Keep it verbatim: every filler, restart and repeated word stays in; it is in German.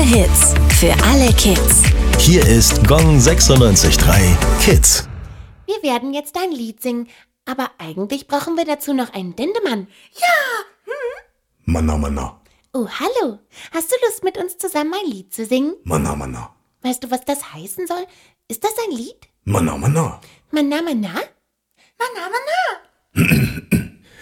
Hits für alle Kids. Hier ist Gong sechsundneunzig Komma drei Kids. Wir werden jetzt ein Lied singen, aber eigentlich brauchen wir dazu noch einen Dendemann. Ja! Hm? Manna, manna. Oh, hallo. Hast du Lust, mit uns zusammen ein Lied zu singen? Manna, manna. Weißt du, was das heißen soll? Ist das ein Lied? Manna, manna. Manna, manna? Manna, manna.